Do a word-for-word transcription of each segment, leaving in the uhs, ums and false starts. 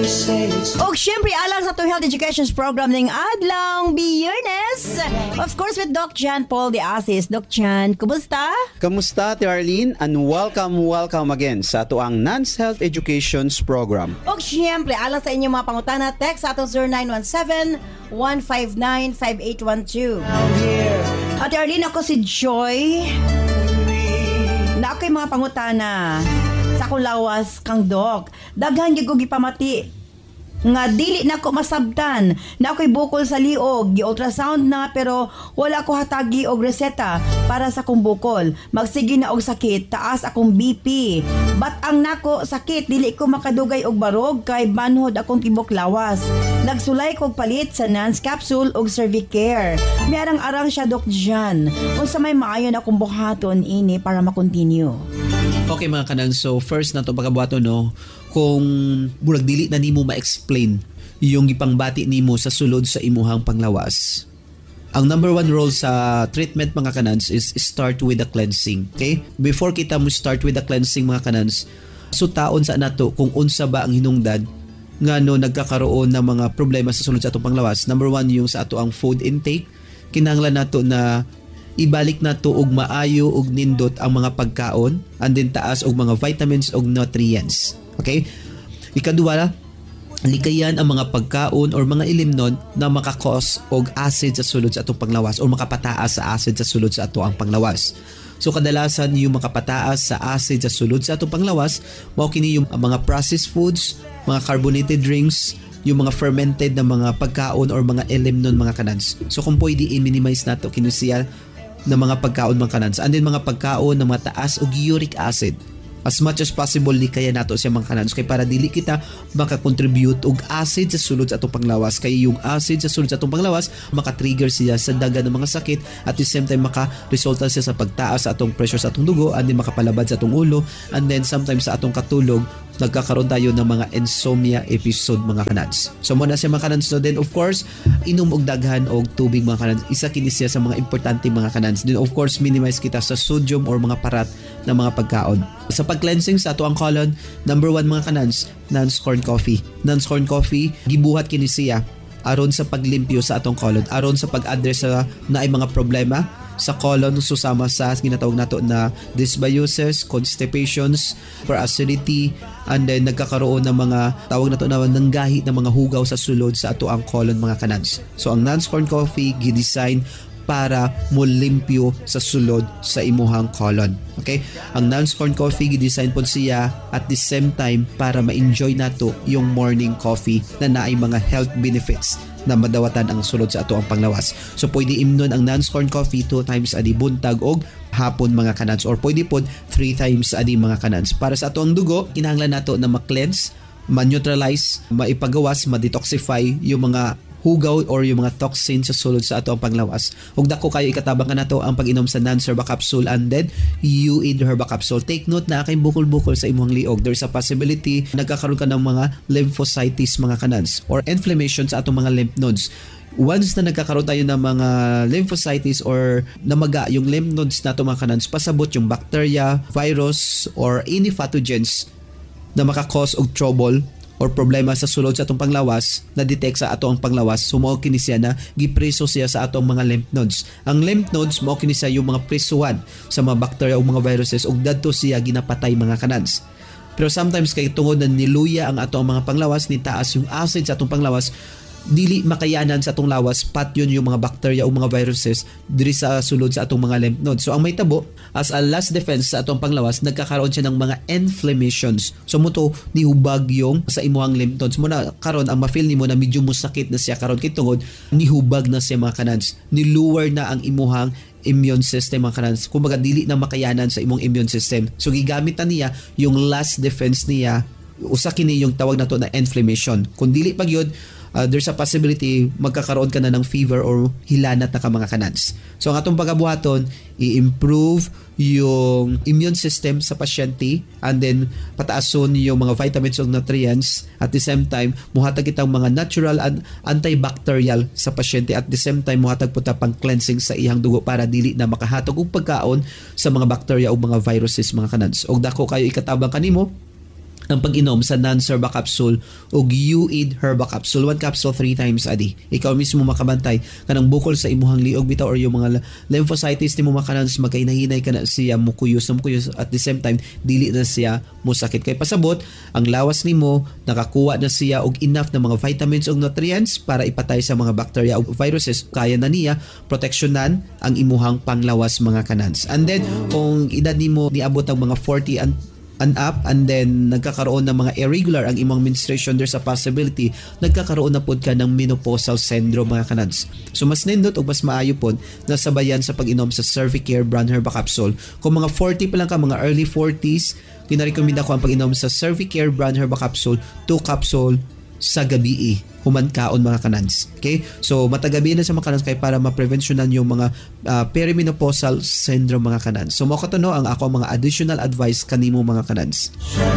O syempre, alang sa itong health education program ng Adlang Biyernes. Of course, with Doc Jan Paul de Asis. Doc Jan, kumusta? Kamusta, Ate Arlene? And welcome, welcome again sa tuang Nance Health Education program. O syempre, alang sa inyong mga pangutana, text sa atong zero nine one seven, one five nine, five eight one two. Ate Arlene, ako si Joy. Na ako'y mga pangutana sa akong lawas kang Doc. Daghan gyud ko gipamati nga dili na ko masabtan na ako'y bukol sa liog, gi-ultrasound na pero wala ko hatagi og reseta para sa akong bukol. Magsige na og sakit, taas akong B P. But ang nako sakit, dili ko makadugay og barog kay manhod akong tibok lawas. Nagsulay kog palit sa Nance capsule og Cervicare. May arang-arang siya, Doc Jan. Unsa may maayo na akong buhaton ini para ma-continue. Okay mga kanan, so first na to pagkabuhaton no, kung burag dili na nimo ma-explain yung ipangbati nimo sa sulod sa imuhang panglawas. Ang number one role sa treatment mga kanans is start with the cleansing. Okay? Before kita mo start with the cleansing mga kanans, so taon sa nato kung unsa ba ang hinungdan nga no nagkakaroon ng mga problema sa sulod sa atong panglawas. Number one yung sa ato ang food intake. Kinahanglan nato na ibalik na to og maayo og nindot ang mga pagkaon and then taas og mga vitamins og nutrients. Okay? Ikaduwa, likayan ang mga pagkaon or mga ilimnon na makakos og acid sa sulod sa atong panglawas o makapataas sa acid sa sulod sa ato ang panglawas. So kadalasan yung makapataas sa acid sa sulod sa atong panglawas, mao kini yung mga processed foods, mga carbonated drinks, yung mga fermented na mga pagkaon or mga ilimnon mga kanans. So kung pwede i-minimize nato kinusiya na mga pagkaon mga kanans. And then mga pagkaon na mataas og uric acid. As much as possible ni kaya nato siya mga kanans kay para dili kita makakontribute og acid sa sulod sa atong panglawas. Kay yung acid sa sulod sa atong panglawas maka-trigger siya sa daga ng mga sakit at the same time maka-resulta siya sa pagtaas sa atong pressure sa atong dugo and then makapalabad sa atong ulo and then sometimes sa atong katulog nagkakaroon tayo ng mga insomnia episode mga kanans. So muna siya mga kanans. So then of course, inom og daghan og tubig mga kanans. Isa kini siya sa mga importante mga kanans. Then of course, minimize kita sa sodium or mga parat na mga pagkaon. Sa pag-cleansing sa ato ang colon, number one mga kanans, Nance corn coffee. Nance corn coffee, gibuhat kini siya aron sa paglimpyo sa atong colon, aron sa pag-address sa naay mga problema sa colon susama sa ginatawag nato na dysbiosis, constipations, for acidity, and then nagkakaroon ng mga tawag nato na nanggahi ng mga hugaw sa sulod sa ato ang colon mga kanans. So ang Nance corn coffee gi-design para mulimpyo sa sulod sa imuhang colon. Okay? Ang Nance corn coffee gi-design po siya at the same time para ma-enjoy nato yung morning coffee na naay mga health benefits na madawatan ang sulod sa ato ang panglawas. So pwede imnon ang Nance corn coffee two times a day buntag og hapon mga kanans or pwede pod three times a day mga kanans. Para sa ato ang dugo, kinahanglan nato na ma-cleanse, ma-neutralize, maipagawas, ma-detoxify yung mga hugaw or yung mga toxin sa sulod sa ato ang panglawas. Ug dako kayo ikatabang ka nato ang pag-inom sa Nance Herba Capsule and then U I D Herba Capsule. Take note na kay bukol-bukol sa imong liog. There's a possibility nagkakaroon ka ng mga lymphocytes mga kanans or inflammation sa atong mga lymph nodes. Once na nagkakaroon tayo ng mga lymphocytes or namaga yung lymph nodes nato mga kanans, pasabot yung bacteria, virus, or any pathogens na makakause og trouble or problema sa sulod sa atong panglawas na detect sa ato ang panglawas, so mao kini siya na gipreso siya sa atong mga lymph nodes. Ang lymph nodes mao kini siya yung mga presuhan sa mga bacteria o mga viruses ug dadto siya ginapatay mga kanans. Pero sometimes kay tungod na niluya ang ato ang mga panglawas, ni taas yung acid sa atong panglawas, dili makayanan sa atong lawas pat yun yung mga bacteria o mga viruses diri sa sulod sa atong mga lymph nodes. So ang may tabo, as a last defense sa atong panglawas, nagkakaroon siya ng mga inflammations. So muto nihubag yung sa imuhang lymph nodes mo na karon ang ma-feel nimo na medyo musakit na siya karon kay tungod nihubag na siya mga kanans, nilower na ang imuhang immune system mga kanans. Kumbaga dili na makayanan sa imong immune system. So gigamit na niya yung last defense niya, usa kini yung tawag nato na inflammation. Kung dili pag yun, Uh, there's a possibility magkakaroon ka na ng fever or hilanat na ka mga kanans. So ang atong pagabuhaton, i-improve yung immune system sa pasyente and then pataason yung mga vitamins o nutrients. At the same time, muhatag kitang mga natural and antibacterial sa pasyente. At the same time, muhatag po ta pang cleansing sa iyang dugo para dili na makahatag og pagkaon sa mga bacteria o mga viruses mga kanans. Og dako kayo ikatabang kanimo ang pag-inom sa Nance Herba Capsule o U I D Herba Capsule. One capsule three times a day. Ikaw mismo makabantay kanang bukol sa imuhang liog bitaw or yung mga lymphocytes ni mo makanans magkainahinay ka na siya mukuyos na mukuyos at the same time dili na siya musakit. Kay pasabot, ang lawas nimo nakakuha na siya og enough na mga vitamins ug nutrients para ipatay sa mga bacteria ug viruses. Kaya na niya proteksyonan ang imuhang panglawas mga kanans. And then kung edad nimo niabot ang mga forty and and up and then nagkakaroon ng mga irregular ang imong menstruation, there's a possibility nagkakaroon na pod ka ng menopausal syndrome mga kanads. So mas nindot o mas maayo pod na sabayan sa pag-inom sa Cervicare brand Herba Capsule. Kung mga forty pa lang ka, mga early forties, kinarekomenda ko ang pag-inom sa Cervicare brand Herba Capsule, two capsule sa gabi human kaon mga kanans. Okay? So matagabi na sa mga kanans kay para ma-prevensyonan yung mga uh, perimenopausal syndrome mga kanans. So mao katuno ang ako mga additional advice kanimo mga kanans.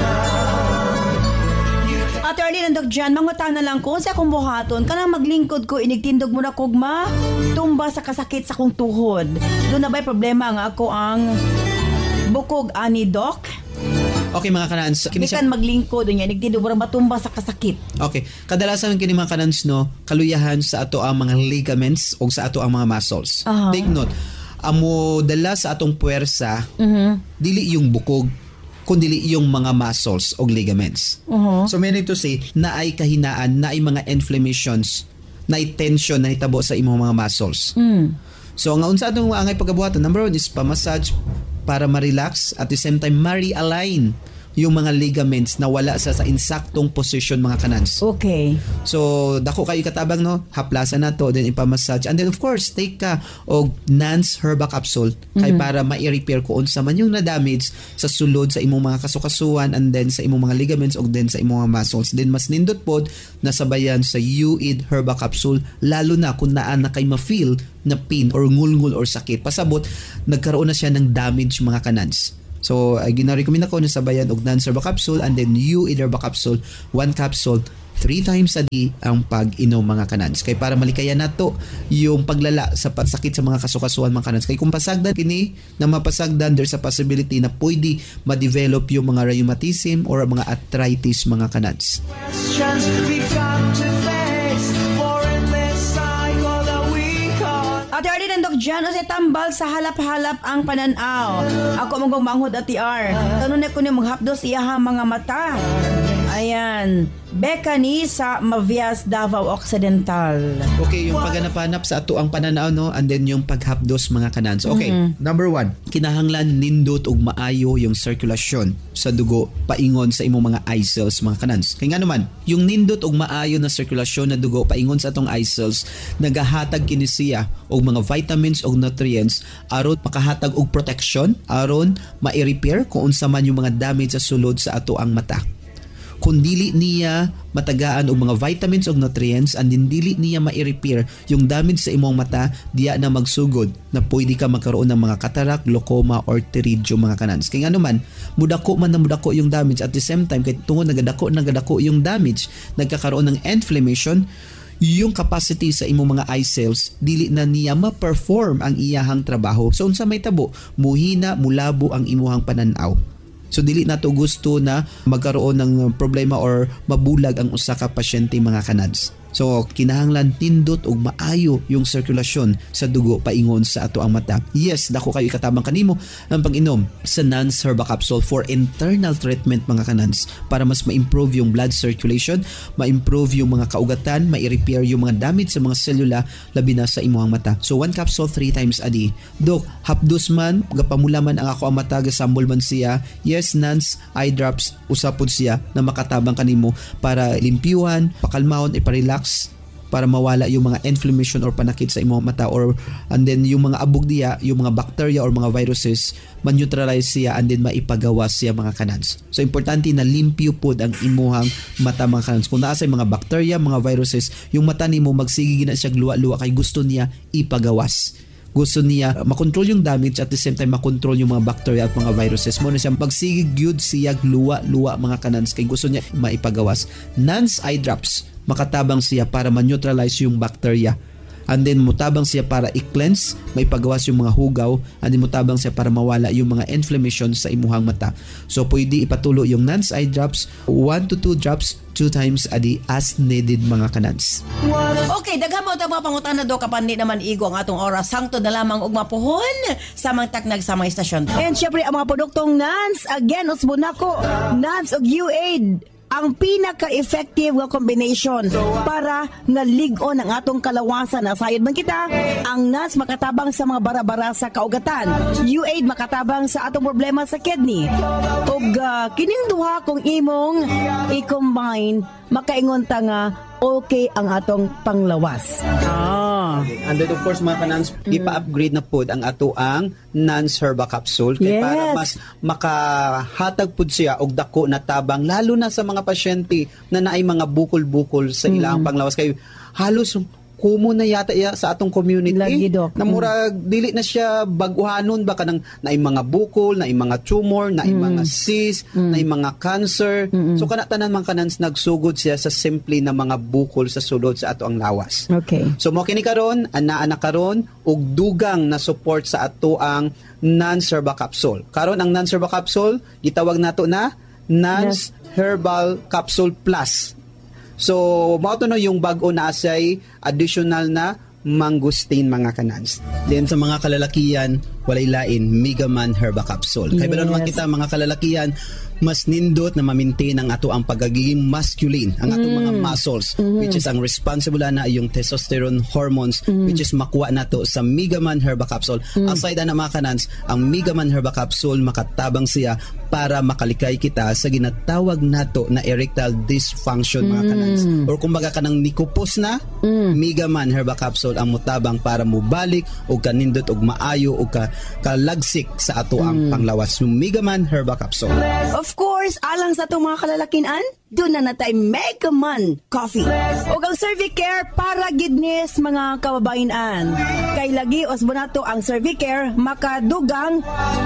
At early nandog dyan, mangutan na lang ko sa akong buhaton, kanang maglingkod ko, inigtindog mo na kogma, tumba sa kasakit sa kong tuhod. Doon na ba'y problema nga ako ang bukog ani doc? Okay mga kanans, kini kan maglingkod nya nigtindog mo matumba sa kasakit. Okay, kadalasan kini mga kanans no, kaluyahan sa ato ang mga ligaments o sa ato ang mga muscles. Uh-huh. Take note, amo dala sa atong puwersa, uh-huh. dili yung bukog kundi yung mga muscles o ligaments. Uh-huh. So meaning to say, na ay kahinaan, na ay mga inflammations, na ay tension na hitabo sa imong mga muscles. Mm. So ang unsa atong angay pagkabuhaton, number one is pa-massage para ma-relax at the same time ma-realign yung mga ligaments na wala sa sa insaktong position mga kanans. Okay. So dako kayo katabang no, haplasan na to, then ipa-massage and then of course take ka og Nance Herba Capsule kay mm-hmm. para ma-repair ko unsa man yung na-damage sa sulod sa imong mga kasukasuan and then sa imong mga ligaments og then sa imong mga muscles. Then mas nindot pod nasabayan sa U I D Herba Capsule lalo na kung naa na kay ma-feel na pain or ngulngul or sakit. Pasabot nagkaroon na siya ng damage mga kanans. So, uh, gina-recommend ako na sabayan og Nance Herba Capsule and then U I D Herba Capsule, one capsule, three times a day ang pag-inom mga kanans. Kay para malikayan nato yung paglala sa pagsakit sa mga kasukasuan mga kanans. Kay kung pasagdan kini na mapasagdan, there's a possibility na pwede ma-develop yung mga rheumatism or mga arthritis mga kanans. At early nandog dyan, o siya tambal sa halap-halap ang pananaw. Ako mong manghod at T R. Tanong na ko niyo maghapdos iya ha mga mata. Ayan. Becca ni sa Mavias, Davao Occidental. Okay, yung paganapanap sa ato ang pananaw no, and then yung paghapdos mga kanans. Okay, mm-hmm. number one, kinahanglan nindot og maayo yung sirkulasyon sa dugo paingon sa imong mga eye cells mga kanans. Kaya nga naman, yung nindot og maayo na sirkulasyon na dugo paingon sa atong eye cells nagahatag kini siya og mga vitamins og nutrients aron makahatag og protection aron ma-repair kung unsa man yung mga damage sa sulod sa ato ang mata. Kung dili niya matagaan og mga vitamins og nutrients and din dili niya ma-repair yung damage sa imong mata, diya na magsugod na pwede ka magkaroon ng mga cataract, glaucoma or pterygium mga kanans. Kaya nga naman, mudako man na mudako yung damage at the same time kay tungod nagadako nagadako yung damage, nagkakaroon ng inflammation, yung capacity sa imong mga eye cells dili na niya ma-perform ang iyahang trabaho. So unsa may tabo, muhina, mulabo ang imuhang pananaw. So dili nato gusto na magkaroon ng problema or mabulag ang usa ka pasyente mga kanads. So kinahanglan tindot og maayo yung sirkulasyon sa dugo paingon sa ato ang mata. Yes, dako kayo ikatabang kanimo ang pag-inom sa Nance Herba Capsule for internal treatment mga kanans para mas ma-improve yung blood circulation, ma-improve yung mga kaugatan, ma-repair yung mga damage sa mga selula labi na sa imong mata. So one capsule three times a day. Dok, hapdos man gapamula man ang ako ang mata gasambol man siya. Yes, Nance eye drops usapod siya na makatabang kanimo para limpyuhan, pakalmahon, iparelax para mawala yung mga inflammation or panakit sa imong mata or and then yung mga abog diya, yung mga bacteria or mga viruses man-neutralize siya and then maipagawas siya mga kanans. So importante na limpyo pod ang imuhang mata mga kanans. Kung naa say mga bacteria, mga viruses, yung mata nimo magsige na siya luwa-luwa kay gusto niya ipagawas. Gusto niya makontrol yung damage at the same time makontrol yung mga bacteria at mga viruses mo na siya magsigig gyud siya luwa-luwa mga kanans kay gusto niya maipagawas. Nance eye drops makatabang siya para ma-neutralize yung bacteria and then mutabang siya para i-cleanse, may pagawas yung mga hugaw, and then mutabang siya para mawala yung mga inflammation sa imuhang mata. So pwede ipatulo yung Nance eye drops one to two drops two times a day as needed mga kanans. Okay, daghan mo tang mga pangutana do kapan di naman igo ang atong oras. Sangto na lamang og mapuhon sa mga taknag sa mga istasyon. And syempre ang mga produktong Nance, again usbon nako, Nance og U-Aid ang pinaka-effective nga combination para nga lig-on ang atong kalawasan. Nasayod man kita, ang Nance makatabang sa mga bara-bara sa kaugatan. U-Aid makatabang sa atong problema sa kidney. Ug uh, kining duha kung imong i-combine, makaingon ta nga okay ang atong panglawas. Ah. And then of course mga kanans, mm. ipa-upgrade na pod ang ato ang Nance Herba Capsule kay yes. para mas makahatag pod siya og dako na tabang lalo na sa mga pasyente na naay mga bukol-bukol sa ilang mm. panglawas kay halos kumo na yata iya sa atong community Lagi, Doc. na murag mm. dili na siya baguhanon ba kanang naay mga bukol, naay mga tumor, naay mm. mga cyst, mm. naay mga cancer. Mm-mm. So kana tanan man kanans nagsugod siya sa simple na mga bukol sa sulod sa ato ang lawas. Okay. So mo kini karon ana ana karon og dugang na support sa ato ang Nance Herba Capsule. Karon ang Nance Herba Capsule gitawag nato na Nance yes. Herbal Capsule Plus. So, mao to no yung bag-o na asay additional na mangustin mga kanans. Then sa mga kalalakian, walay lain Mega Man Herba Capsule. Kaya yes. naman kita mga kalalakian, mas nindot na ma-maintain ang ato ang pagiging masculine, ang atong mm. mga muscles, mm-hmm. which is ang responsible na yung testosterone hormones, mm. which is makuha nato sa Mega Man Herba Capsule. Mm. Aside na mga kanans, ang Mega Man Herba Capsule makatabang siya para makalikay kita sa ginatawag nato na erectile dysfunction mga kanans. Mm. Or kumbaga kanang nikupos na, mm. Mega Man Herba Capsule ang mutabang para mubalik o kanindot og maayo o ka, kalagsik sa ato ang mm. panglawas. Yung Mega Man Herba Capsule. Of course, alang sa itong mga kalalakinan, doon na natay Mega Man Coffee. O ang Cervicare para gidnis mga kababainan. Kay lagi osbonato ang Cervicare makadugang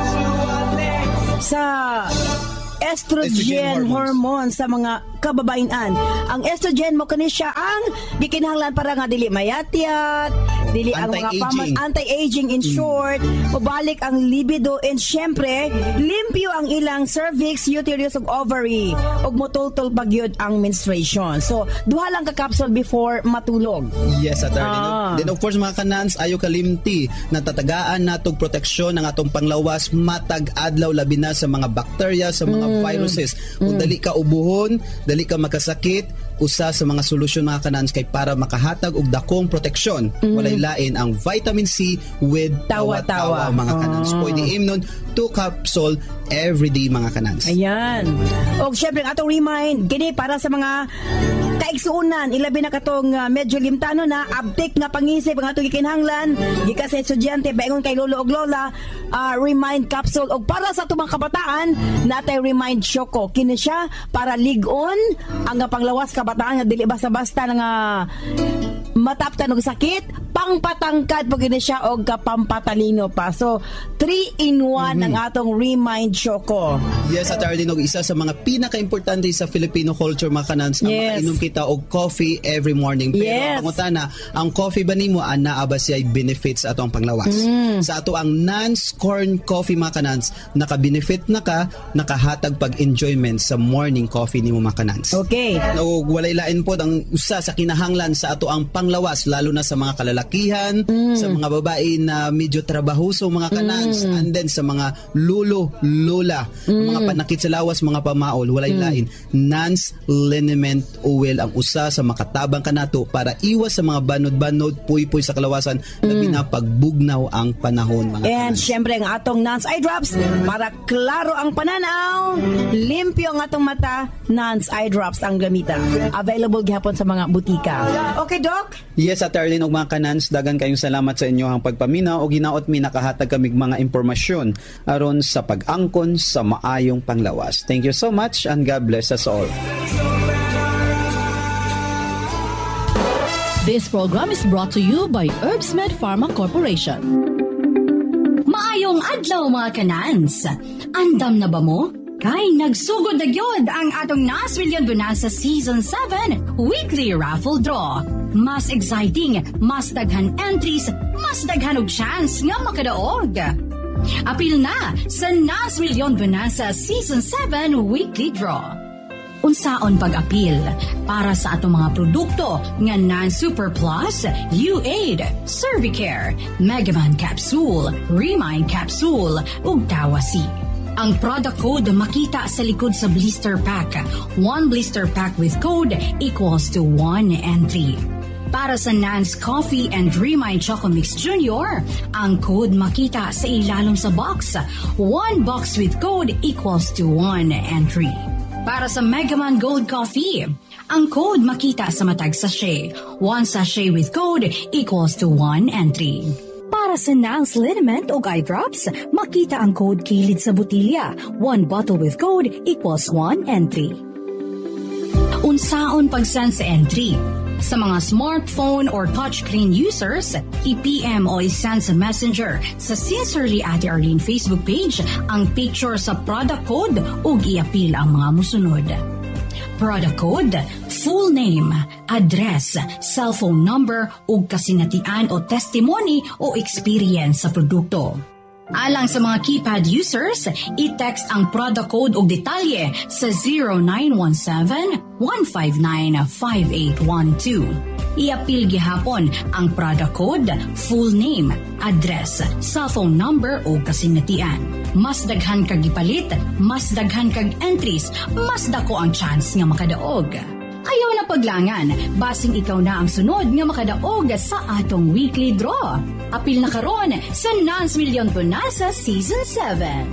sa estrogen, estrogen hormone sa mga kababainan. Ang estrogen mo kani siya ang gikinahanglan para nga dili mayatyat, dili ang mga pamas, anti-aging in short, mm. mabalik ang libido, and syempre limpyo ang ilang cervix, uterus ug ovary, ug motultol pagyud ang menstruation. So duha lang ka capsule before matulog. Yes, at ah. Then of course mga kanans, ayo kalimti na tatagaan natog proteksyon ng atong panglawas matag adlaw labi na sa mga bacteria, sa mga mm. viruses. Kung mm. dali ka ubuhon, dali ka makasakit, usa sa mga solusyon mga kanans kay para makahatag og dakong proteksyon. Mm. Walay lain ang vitamin C with tawa-tawa mga kanans. Oh. Pwede imnon two capsule every day mga kanans. Ayan. Og syempre atong remind gini para sa mga kaigsuunan, ilabi na katong uh, medyo limtano na abtik nga pangisip ang atong gikinahanglan gikan sa estudyante baingon kay lolo og lola, uh, remind capsule. Og para sa atong mga kabataan natay remind Choco, kini siya para lig-on ang panglawas kabataan nga dili basta-basta nga mataptan og sakit, pangpatangkad pag gini siya og kapampatalino pa. So three in one mm-hmm. ang atong remind Choco. Yes, at din og isa sa mga pinaka-importante sa Filipino culture mga kanans, ang yes. makainom kita og coffee every morning. Pero yes. pangutana, ang coffee ba nimo ana ba siya benefits ato ang panglawas? Mm. Sa ato ang Nance corn coffee mga kanans, naka-benefit na ka, nakahatag pag-enjoyment sa morning coffee nimo mga kanans. Okay. O walay lain pod ang usa sa kinahanglan sa ato ang panglawas lalo na sa mga kalalakihan, mm. sa mga babae na medyo trabahoso mga kanans, mm. and then sa mga lulo, lola, mm. mga panakit sa lawas, mga pamaol, walay mm. lain. Nance liniment oil ang usa sa makatabang kanato para iwas sa mga banod-banod, puy-puy sa kalawasan, mm. labi na pagbugnaw ang panahon mga and kanans. syempre ang atong Nance eye drops para klaro ang pananaw, limpyo ang atong mata, Nance eye drops ang gamitan. Available gihapon sa mga butika. Okay, Doc? Yes, at Arlene og mga kanans, dagan kayong salamat sa inyo ang pagpaminaw og hinaot mi nakahatag kamig mga impormasyon aron sa pag-angkon sa maayong panglawas. Thank you so much and God bless us all. This program is brought to you by Herbsmed Pharma Corporation. Maayong adlaw mga kanans. Andam na ba mo? Kay nagsugod na gyud ang atong Nas Million Bonanza Season seven Weekly Raffle Draw. Mas exciting, mas daghan entries, mas daghan og chance nga makadaog. Apil na sa Nas Million Bonanza Season seven Weekly Draw. Unsaon pag-apil para sa atong mga produkto nga Nan Super Plus, U-Aid, Cervicare, Megaman Capsule, Remind Capsule ug Tawasi. Ang product code makita sa likod sa blister pack. One blister pack with code equals to one entry. Para sa Nans Coffee and Remind Choco Mix Junior, ang code makita sa ilalom sa box. One box with code equals to one entry. Para sa Megaman Gold Coffee, ang code makita sa matag sachet. One sachet with code equals to one entry. Para sa Nans Liniment o Eye Drops, makita ang code kilid sa botilya. One bottle with code equals one entry. Unsaon pag-send sa entry? Sa mga smartphone or touchscreen users, i-P M o i-send sa Messenger sa Sincerely Ate Arlene Facebook page ang picture sa product code ug i-apil ang mga musunod. Product code, full name, address, cellphone number ug kasinatian o testimony o experience sa produkto. Alang sa mga keypad users, i-text ang product code ug detalye sa zero nine one seven, one five nine, five eight one two. I-apil gihapon ang product code, full name, address, cellphone number o kasinatian. Mas daghan kag gipalit, mas daghan kag entries, mas dako ang chance nga makadaog. Ayaw na paglangan, basing ikaw na ang sunod nga makadaog sa atong weekly draw. Apil na karon sa Nans Million Bonanza Season seven.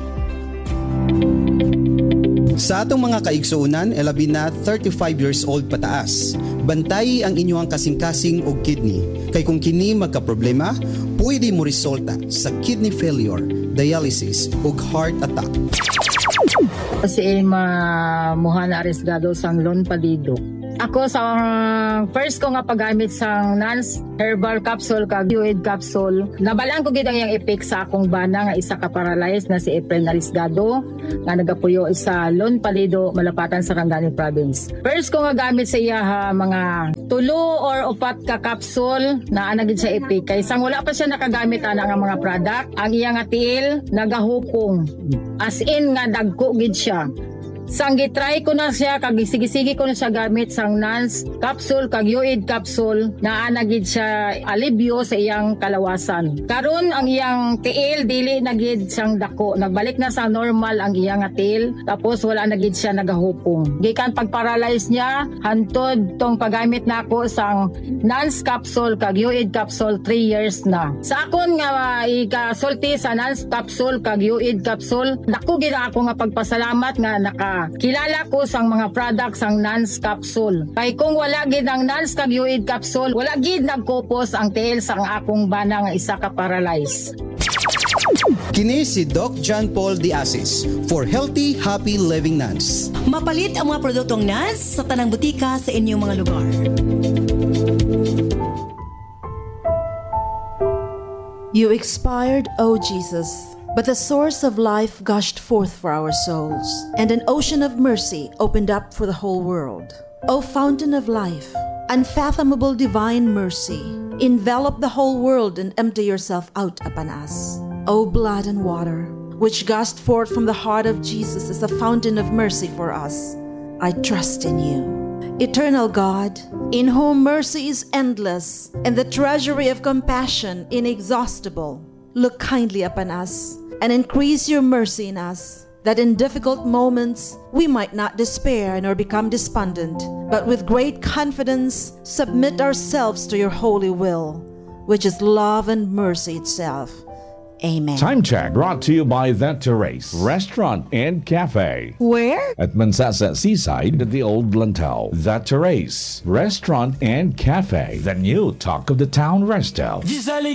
Sa atong mga kaigsuunan, elabi na thirty-five years old pataas. Bantayi ang inyong kasing-kasing og kidney. Kay kung kini magka-problema, pwede mo resulta sa kidney failure, dialysis ug heart attack. Si Emma Mohana Arriesgado sang Lon Palido. Ako sa first ko nga paggamit sang Nans Herbal Capsule kag U-Aid Capsule, nabalaan ko gid ang iyang effect sa akong bana nga isa ka paralyzed na si Efren Arriesgado nga nagapuyo sa Lon Palido, Malapatan sa Sarangani Province. First ko nga gamit sa iya ha, mga tulo or upat ka capsule na ana gid sa effect kay sang wala pa siya nakagamit ana nga mga product, ang iya nga tiil nagahupong. As in nga dagko gid siya. Sang gitry ko na siya, kag sige-sige ko na siya gamit sang Nans Capsule kag U-Aid Capsule na anagid siya alibyo sa iyang kalawasan. Karon ang iyang tiil dili na gid sang dako, nagbalik na sa normal ang iyang tiil, tapos wala na gid siya nagahupong. Gikan pag-paralyze niya hantod tong paggamit nako sang Nans Capsule kag U-Aid Capsule three years na. Sa akon nga ikasulti sa Nans Capsule kag U-Aid Capsule, dako gid ako nga pagpasalamat nga naka kilala ko sang mga products sang Nans Capsule. Kay kung wala gid ang Nans kag U-Aid Capsule, wala gid nagkopos ang tiil sang akong bana nga isa ka paralyze. Kini si Doc John Paul Diasis for Healthy, Happy Living Nans. Mapalit ang mga produktong Nans sa tanang butika sa inyong mga lugar. You expired, O Jesus, but the source of life gushed forth for our souls, and an ocean of mercy opened up for the whole world. O fountain of life, unfathomable divine mercy, envelop the whole world and empty yourself out upon us. O blood and water, which gushed forth from the heart of Jesus as a fountain of mercy for us, I trust in you. Eternal God, in whom mercy is endless and the treasury of compassion inexhaustible, look kindly upon us and increase your mercy in us, that in difficult moments we might not despair nor become despondent, but with great confidence submit ourselves to your holy will, which is love and mercy itself. Amen. Time check brought to you by The Terrace Restaurant and Cafe. Where? At Mansasa Seaside at the Old Lantau. The Terrace Restaurant and Cafe. The new talk of the town resto.